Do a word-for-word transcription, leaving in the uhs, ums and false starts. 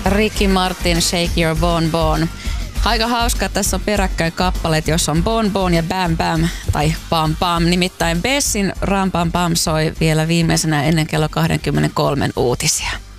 Ricky Martin, Shake Your Bon Bon. Aika hauska, että tässä on peräkkäin kappaleet, jossa on Bon Bon ja Bam Bam tai Pam Pam. Nimittäin Bessin Ram Pam Pam soi vielä viimeisenä ennen kello kaksikymmentäkolme uutisia.